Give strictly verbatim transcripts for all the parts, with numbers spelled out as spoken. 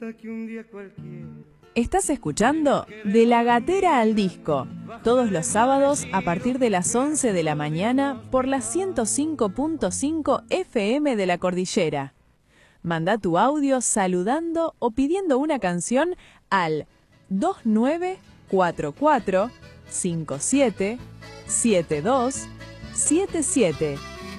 Que un día cualquiera. Estás escuchando De la Gatera al Disco, todos los sábados a partir de las once de la mañana por la ciento cinco punto cinco F M de la Cordillera. Manda tu audio saludando o pidiendo una canción al dos nueve cuatro cuatro cinco siete siete dos siete siete.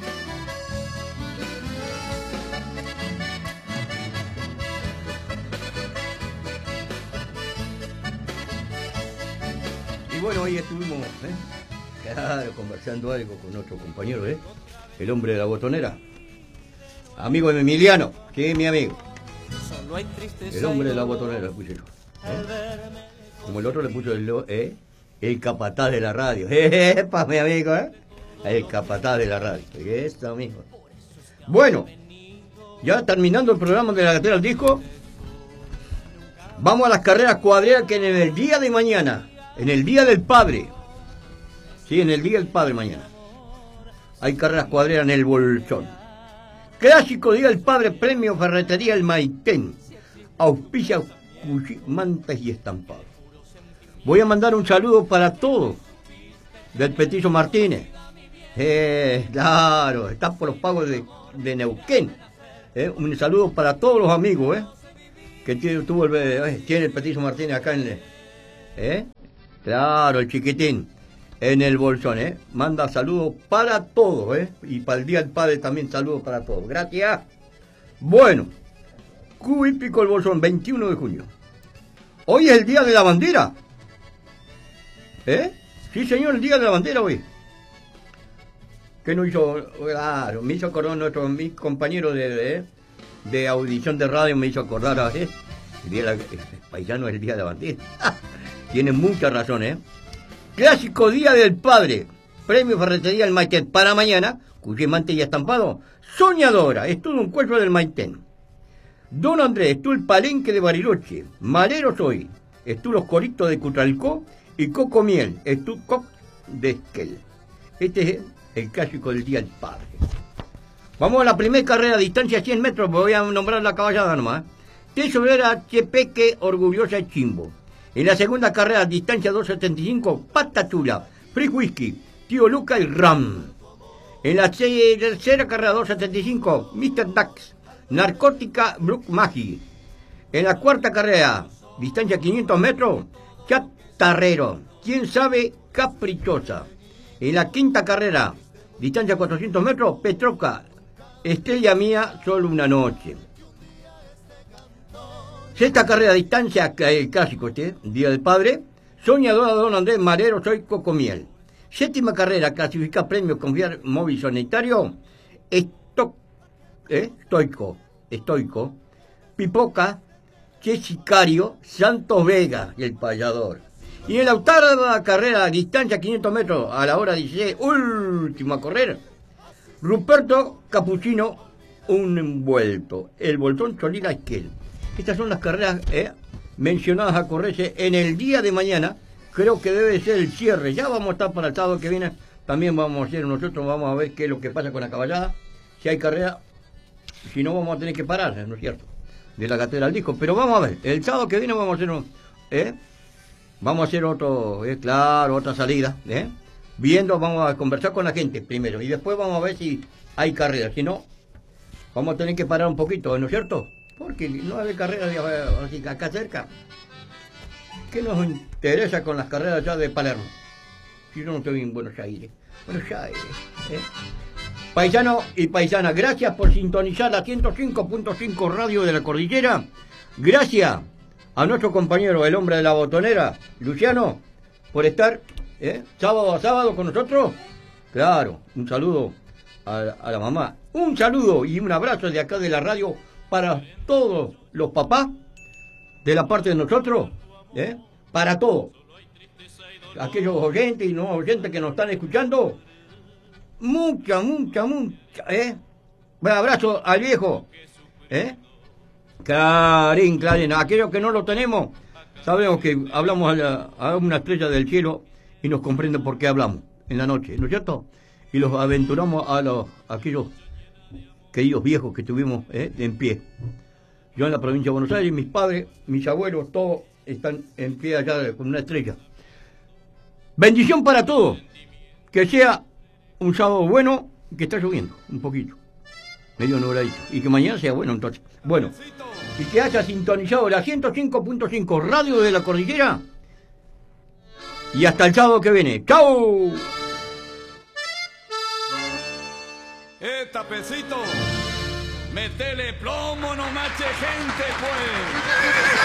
Bueno, hoy estuvimos, ¿eh? Claro, conversando algo con nuestro compañero, ¿eh? El hombre de la botonera. Amigo de Emiliano, sí, mi amigo. El hombre de la botonera, le puse yo. ¿eh? Como el otro le puso el, ¿eh? el capataz de la radio. ¡Epa, mi amigo, eh! El capataz de la radio. Eso mismo. Bueno, ya terminando el programa de la Gatera al Disco, vamos a las carreras cuadreras que en el día de mañana, en el Día del Padre, sí, en el Día del Padre mañana, hay carreras cuadreras en el Bolsón. Clásico Día del Padre, premio Ferretería El Maitén, auspicia mantas y estampados. Voy a mandar un saludo para todos del Petizo Martínez. Eh, claro, está por los pagos de, de Neuquén. Eh, un saludo para todos los amigos, eh, que tiene, tuvo el, eh, tiene el Petizo Martínez acá en el, eh. Claro, el chiquitín, en el Bolsón, ¿eh? Manda saludos para todos, ¿eh? Y para el Día del Padre también saludos para todos. Gracias. Bueno, Cuba Hípico el Bolsón, veintiuno de junio. Hoy es el Día de la Bandera. ¿Eh? Sí, señor, el Día de la Bandera hoy. ¿Qué no hizo? Claro, me hizo acordar nuestro, mi compañero de, de, de audición de radio, me hizo acordar, ¿eh? El día de la, el paisano es el Día de la Bandera. Tiene mucha razón, ¿eh? Clásico Día del Padre. Premio Ferretería El Maitén. Para mañana, cuyo mante ya estampado. Soñadora. Estuvo un cuello del Maitén. Don Andrés, estuvo el Palenque de Bariloche. Malero soy. Estuvo los Coritos de Cutralcó. Y Coco Miel. Estuvo Coc de Esquel. Este es el clásico del Día del Padre. Vamos a la primera carrera a distancia cien metros. Voy a nombrar la caballada nomás. Tesorera Chepeque, Orgullosa y Chimbo. En la segunda carrera, a distancia doscientos setenta y cinco, Patatula, Free Whisky, Tío Luca y Ram. En la tercera carrera, doscientos setenta y cinco, mister Dax, Narcótica, Brook Magi. En la cuarta carrera, distancia quinientos metros, Chatarrero, Quién sabe, Caprichosa. En la quinta carrera, distancia cuatrocientos metros, Petroca, Estrella Mía, Solo una Noche. Sexta carrera a distancia, el clásico este, Día del Padre, Soñadora Don Andrés Marero, Soy Coco Miel. Séptima carrera, clasifica premio Confiar Móvil Sanitario, Esto, eh, Estoico, Estoico, Pipoca, Chesicario, Santos Vega y el Payador. Y en la octava carrera a distancia quinientos metros, a la hora dieciséis, último a correr, Ruperto Capuchino, un envuelto, el Bolsón Solila Esquel. Estas son las carreras eh, mencionadas a correrse en el día de mañana. Creo que debe ser el cierre. Ya vamos a estar para el sábado que viene. También vamos a hacer nosotros, vamos a ver qué es lo que pasa con la caballada. Si hay carrera, si no vamos a tener que parar, ¿no es cierto? De la Gatera al Disco. Pero vamos a ver, el sábado que viene vamos a hacer un, ¿eh? Vamos a hacer otro, eh, claro, otra salida, ¿eh? Viendo, vamos a conversar con la gente primero. Y después vamos a ver si hay carrera. Si no, vamos a tener que parar un poquito, ¿no es cierto? Porque no hay carreras así acá cerca. ¿Qué nos interesa con las carreras ya de Palermo? Si yo no estoy en Buenos Aires. Buenos Aires, ¿eh? Paisano y paisana, gracias por sintonizar la ciento cinco punto cinco Radio de la Cordillera. Gracias a nuestro compañero, el hombre de la botonera, Luciano, por estar ¿eh? sábado a sábado con nosotros. Claro, un saludo a, a la mamá. Un saludo y un abrazo de acá de la radio para todos los papás, de la parte de nosotros, ¿eh? Para todos. Aquellos oyentes y no oyentes que nos están escuchando, mucha, mucha, mucha, ¿eh? Un abrazo al viejo, ¿eh? Clarín, Clarín. Aquellos que no lo tenemos, sabemos que hablamos a, la, a una estrella del cielo y nos comprende por qué hablamos en la noche, ¿no es cierto? Y los aventuramos a los a aquellos queridos viejos que tuvimos ¿eh? en pie. Yo en la provincia de Buenos Aires, mis padres, mis abuelos, todos están en pie allá con una estrella. Bendición para todos. Que sea un sábado bueno, que está lloviendo un poquito, medio nubladito, y que mañana sea bueno entonces. Bueno, y que haya sintonizado la ciento cinco punto cinco Radio de la Cordillera. Y hasta el sábado que viene. ¡Chao! Eh, tapecito, metele plomo, no mache gente, pues.